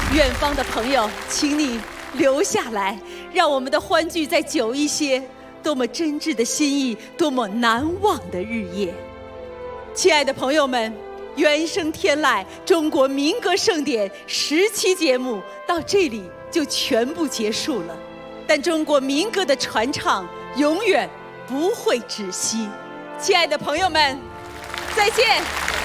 远方的朋友，请你留下来，让我们的欢聚再久一些。多么真挚的心意，多么难忘的日夜。亲爱的朋友们，原声天籁中国民歌盛典10期节目到这里就全部结束了，但中国民歌的传唱永远不会止息。亲爱的朋友们，再见。